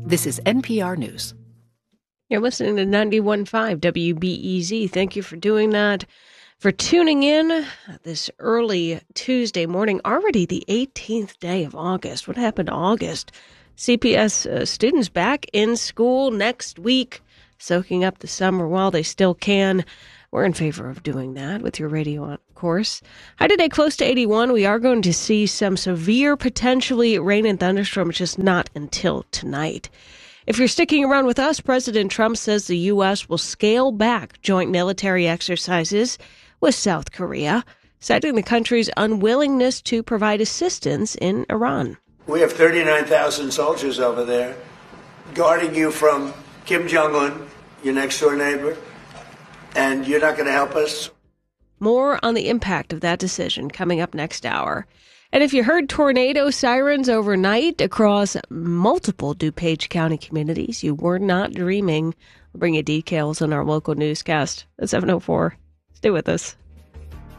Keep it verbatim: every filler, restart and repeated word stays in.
This is N P R News. You're listening to ninety-one point five W B E Z. Thank you for doing that, for tuning in this early Tuesday morning, already the eighteenth day of August. What happened to August? C P S uh, students back in school next week, soaking up the summer while they still can. We're in favor of doing that with your radio on, of course. High today, close to eighty-one. We are going to see some severe, potentially rain and thunderstorms, just not until tonight. If you're sticking around with us, President Trump says the U S will scale back joint military exercises with South Korea, citing the country's unwillingness to provide assistance in Iran. We have thirty-nine thousand soldiers over there guarding you from Kim Jong-un, your next-door neighbor, and you're not going to help us? More on the impact of that decision coming up next hour. And if you heard tornado sirens overnight across multiple DuPage County communities, you were not dreaming. We'll bring you details on our local newscast at seven oh four. Stay with us.